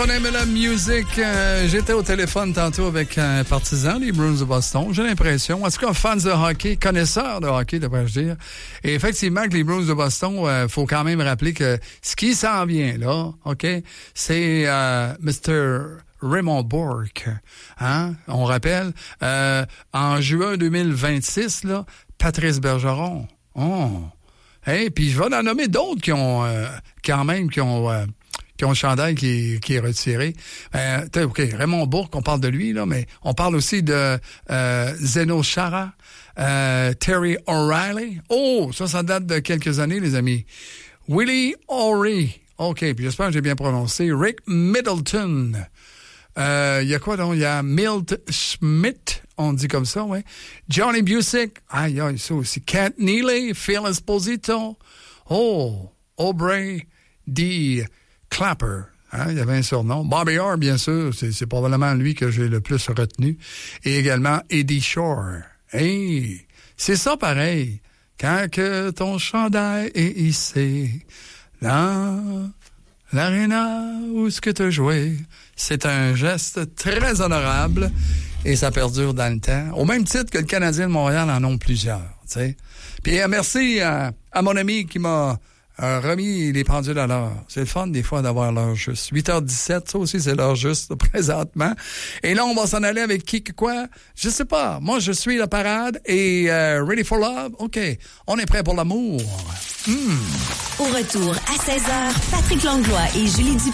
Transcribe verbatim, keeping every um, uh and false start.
On aime la musique. Euh, j'étais au téléphone tantôt avec un partisan des Bruins de Boston. J'ai l'impression, en tout cas, fans de hockey, connaisseurs de hockey, devrais-je dire. Et effectivement, que les Bruins de Boston, il euh, faut quand même rappeler que ce qui s'en vient là, OK, c'est euh, mister Raymond Bourque. Hein? On rappelle, euh, en juin deux mille vingt-six, là, Patrice Bergeron. Oh! Hey, puis je vais en nommer d'autres qui ont, euh, quand même, qui ont... Euh, qui ont le chandail qui, qui est retiré. Euh, OK, Raymond Bourque, on parle de lui, là, mais on parle aussi de euh, Zdeno Chara, euh, Terry O'Reilly. Oh, ça, ça date de quelques années, les amis. Willie O'Ree. OK, puis j'espère que j'ai bien prononcé. Rick Middleton. Il euh, y a quoi donc? Il y a Milt Schmidt, on dit comme ça, ouais. Johnny Busick. Aïe, aïe, ça aussi. Cat Neely, Phil Esposito. Oh, Aubrey D. Clapper, hein, il y avait un surnom. Bobby Orr, bien sûr, c'est, c'est probablement lui que j'ai le plus retenu. Et également Eddie Shore. Hey, c'est ça pareil. Quand que ton chandail est hissé dans l'aréna où ce que tu as joué, c'est un geste très honorable et ça perdure dans le temps. Au même titre que le Canadien de Montréal en ont plusieurs, tu sais. Puis euh, merci à, à mon ami qui m'a Euh, remis les pendules à l'heure. C'est le fun, des fois, d'avoir l'heure juste. huit heures dix-sept, ça aussi, c'est l'heure juste, présentement. Et là, on va s'en aller avec qui, quoi? Je sais pas. Moi, je suis la parade et euh, Ready for Love? OK. On est prêt pour l'amour. Hmm. Au retour, à seize heures, Patrick Langlois et Julie Dupont